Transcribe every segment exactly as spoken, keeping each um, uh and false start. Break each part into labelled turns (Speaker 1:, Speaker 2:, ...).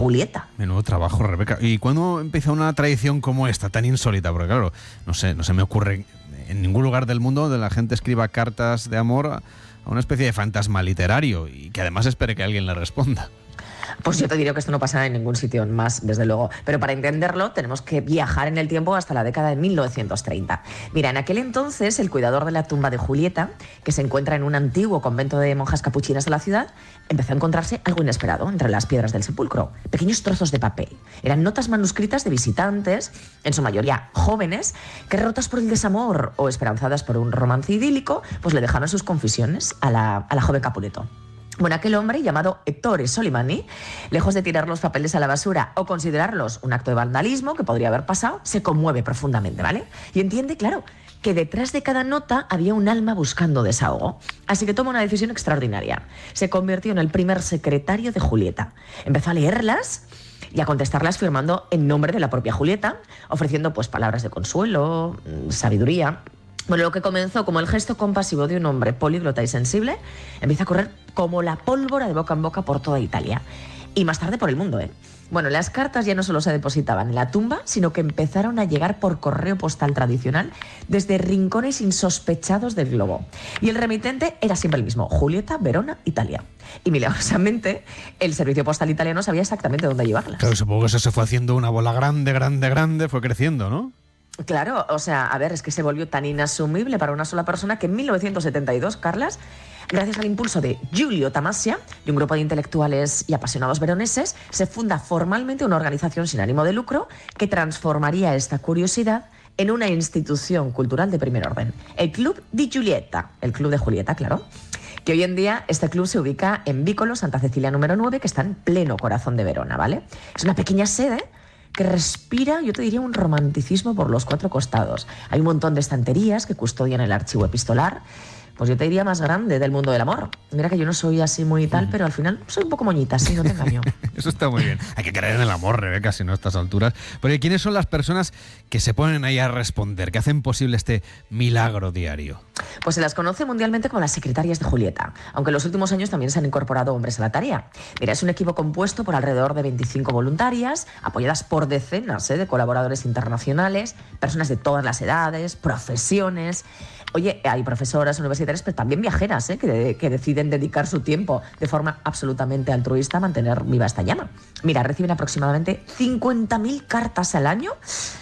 Speaker 1: Julieta.
Speaker 2: Menudo trabajo, Rebeca. ¿Y cuándo empieza una tradición como esta, tan insólita? Porque claro, no sé, no se me ocurre en ningún lugar del mundo donde la gente escriba cartas de amor a una especie de fantasma literario y que además espere que alguien le responda.
Speaker 1: Pues yo te diría que esto no pasa en ningún sitio más, desde luego. Pero para entenderlo tenemos que viajar en el tiempo hasta la década de mil novecientos treinta. Mira, en aquel entonces el cuidador de la tumba de Julieta, que se encuentra en un antiguo convento de monjas capuchinas de la ciudad, empezó a encontrarse algo inesperado entre las piedras del sepulcro. Pequeños trozos de papel. Eran notas manuscritas de visitantes, en su mayoría jóvenes, que rotas por el desamor o esperanzadas por un romance idílico, pues le dejaban sus confisiones a la, a la joven Capuleto. Bueno, aquel hombre llamado Ettore Solimani, lejos de tirar los papeles a la basura o considerarlos un acto de vandalismo que podría haber pasado, se conmueve profundamente, ¿vale? Y entiende, claro, que detrás de cada nota había un alma buscando desahogo. Así que toma una decisión extraordinaria. Se convirtió en el primer secretario de Julieta. Empezó a leerlas y a contestarlas firmando en nombre de la propia Julieta, ofreciendo pues palabras de consuelo, sabiduría. Bueno, lo que comenzó como el gesto compasivo de un hombre políglota y sensible empieza a correr como la pólvora de boca en boca por toda Italia. Y más tarde por el mundo, ¿eh? Bueno, las cartas ya no solo se depositaban en la tumba, sino que empezaron a llegar por correo postal tradicional desde rincones insospechados del globo. Y el remitente era siempre el mismo: Julieta, Verona, Italia. Y milagrosamente, el servicio postal italiano sabía exactamente dónde llevarlas.
Speaker 2: Claro, supongo que eso se fue haciendo una bola grande, grande, grande, fue creciendo, ¿no?
Speaker 1: Claro, o sea, a ver, es que se volvió tan inasumible para una sola persona que en mil novecientos setenta y dos, Carlas, gracias al impulso de Giulio Tamassia y un grupo de intelectuales y apasionados veroneses, se funda formalmente una organización sin ánimo de lucro que transformaría esta curiosidad en una institución cultural de primer orden, el Club di Giulietta, el Club de Julieta, claro. Que hoy en día este club se ubica en Vicolo, Santa Cecilia número nueve, que está en pleno corazón de Verona, ¿vale? Es una pequeña sede que respira, yo te diría, un romanticismo por los cuatro costados. Hay un montón de estanterías que custodian el archivo epistolar, pues yo te diría más grande del mundo del amor. Mira que yo no soy así muy tal, pero al final soy un poco moñita, sí, no te engaño.
Speaker 2: Eso está muy bien. Hay que creer en el amor, Rebeca, si no a estas alturas. Pero ¿quiénes son las personas que se ponen ahí a responder, que hacen posible este milagro diario?
Speaker 1: Pues se las conoce mundialmente como las secretarias de Julieta, aunque en los últimos años también se han incorporado hombres a la tarea. Mira, es un equipo compuesto por alrededor de veinticinco voluntarias, apoyadas por decenas ¿eh? de colaboradores internacionales, personas de todas las edades, profesiones. Oye, hay profesoras universitarias, pero también viajeras, ¿eh? que, que deciden dedicar su tiempo de forma absolutamente altruista a mantener viva esta llama. Mira, reciben aproximadamente cincuenta mil cartas al año.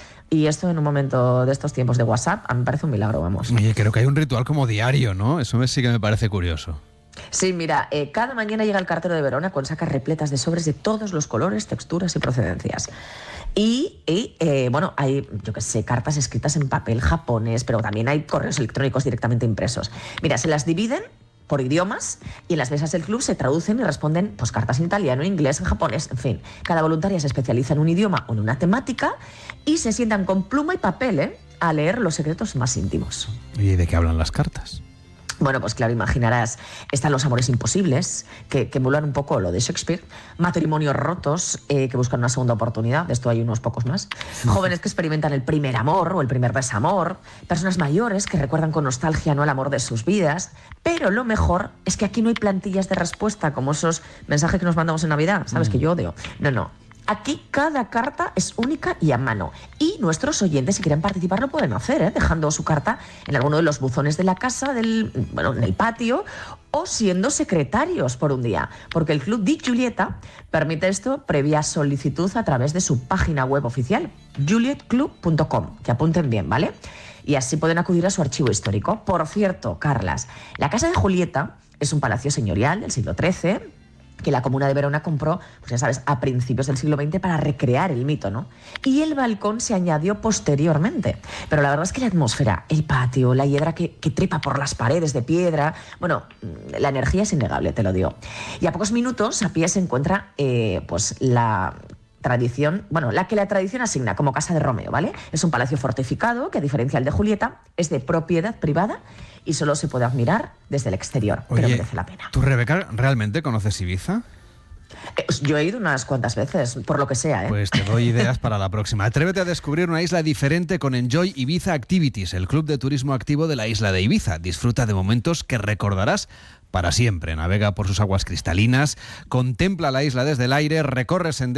Speaker 1: Y esto en un momento de estos tiempos de WhatsApp, a mí me parece un milagro, vamos.
Speaker 2: Oye, creo que hay un ritual como diario, ¿no? Eso sí que me parece curioso.
Speaker 1: Sí, mira, eh, cada mañana llega el cartero de Verona con sacas repletas de sobres de todos los colores, texturas y procedencias. Y, y eh, bueno, hay, yo qué sé, cartas escritas en papel japonés, pero también hay correos electrónicos directamente impresos. Mira, se las dividen por idiomas y en las mesas del club se traducen y responden pues cartas en italiano, inglés, en japonés, en fin. Cada voluntaria se especializa en un idioma o en una temática y se sientan con pluma y papel ¿eh? a leer los secretos más íntimos.
Speaker 2: ¿Y de qué hablan las cartas?
Speaker 1: Bueno, pues claro, imaginarás, están los amores imposibles, que, que emulan un poco lo de Shakespeare, matrimonios rotos, eh, que buscan una segunda oportunidad, de esto hay unos pocos más, jóvenes que experimentan el primer amor o el primer desamor, personas mayores que recuerdan con nostalgia no el amor de sus vidas, pero lo mejor es que aquí no hay plantillas de respuesta, como esos mensajes que nos mandamos en Navidad, ¿sabes? Mm. Que yo odio. No, no. Aquí cada carta es única y a mano. Y nuestros oyentes, si quieren participar, lo pueden hacer, ¿eh? Dejando su carta en alguno de los buzones de la casa, del, bueno, en el patio, o siendo secretarios por un día. Porque el Club di Giulietta permite esto previa solicitud a través de su página web oficial, juliet club punto com, que apunten bien, ¿vale? Y así pueden acudir a su archivo histórico. Por cierto, Carlas, la casa de Julieta es un palacio señorial del siglo trece, que la Comuna de Verona compró, pues ya sabes, a principios del siglo veinte para recrear el mito, ¿no? Y el balcón se añadió posteriormente. Pero la verdad es que la atmósfera, el patio, la hiedra que, que trepa por las paredes de piedra, bueno, la energía es innegable, te lo digo. Y a pocos minutos a pie se encuentra, eh, pues, la tradición, bueno, la que la tradición asigna como Casa de Romeo, ¿vale? Es un palacio fortificado que, a diferencia del de Julieta, es de propiedad privada y solo se puede admirar desde el exterior. Oye, pero merece la pena.
Speaker 2: ¿Tú, Rebeca, realmente conoces Ibiza?
Speaker 1: Eh, yo he ido unas cuantas veces, por lo que sea, ¿eh?
Speaker 2: Pues te doy ideas para la próxima. Atrévete a descubrir una isla diferente con Enjoy Ibiza Activities, el club de turismo activo de la isla de Ibiza. Disfruta de momentos que recordarás para siempre. Navega por sus aguas cristalinas, contempla la isla desde el aire, recorre senderos